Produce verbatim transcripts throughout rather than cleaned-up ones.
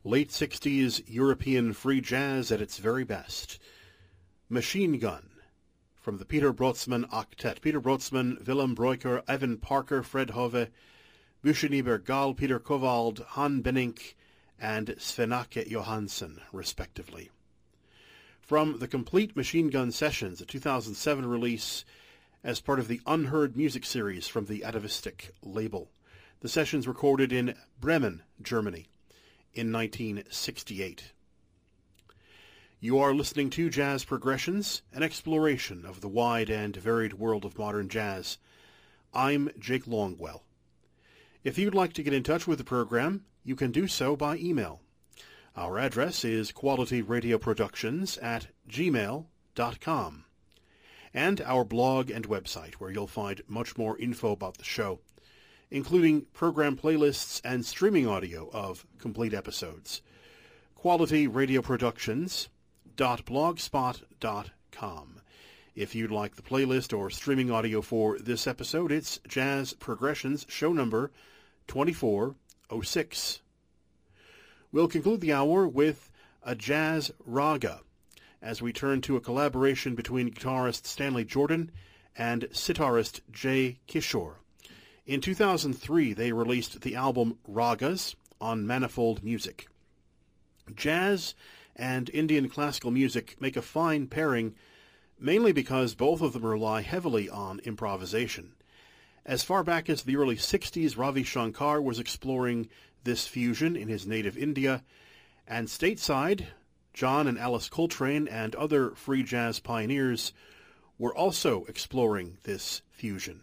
Late sixties European free jazz at its very best. Machine Gun, from the Peter Brötzmann Octet. Peter Brötzmann, Willem Breuker, Evan Parker, Fred Hove, Buscheniber Gall, Peter Kovald, Han Benink, and Svenake Johansson, respectively. From the Complete Machine Gun Sessions, a two thousand seven release as part of the Unheard Music series from the Atavistic label. The sessions recorded in Bremen, Germany, in nineteen sixty-eight. You are listening to Jazz Progressions, an exploration of the wide and varied world of modern jazz. I'm Jake Longwell. If you'd like to get in touch with the program, you can do so by email. Our address is qualityradioproductions at gmail dot com, and our blog and website, where you'll find much more info about the show, including program playlists and streaming audio of complete episodes. qualityradioproductions dot blogspot dot com. If you'd like the playlist or streaming audio for this episode, it's Jazz Progressions, show number twenty-four oh six. We'll conclude the hour with a jazz raga, as we turn to a collaboration between guitarist Stanley Jordan and sitarist Jay Kishore. In two thousand three, they released the album Ragas on Manifold Music. Jazz and Indian classical music make a fine pairing, mainly because both of them rely heavily on improvisation. As far back as the early sixties, Ravi Shankar was exploring this fusion in his native India, and stateside, John and Alice Coltrane and other free jazz pioneers were also exploring this fusion.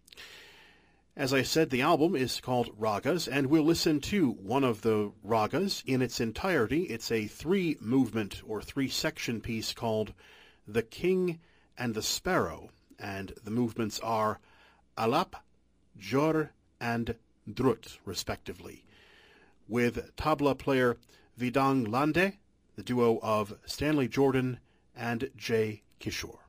As I said, the album is called Ragas, and we'll listen to one of the ragas in its entirety. It's a three-movement or three-section piece called The King and the Sparrow, and the movements are Alap, Jor, and Drut, respectively, with tabla player Vidang Lande, the duo of Stanley Jordan and Jay Kishore.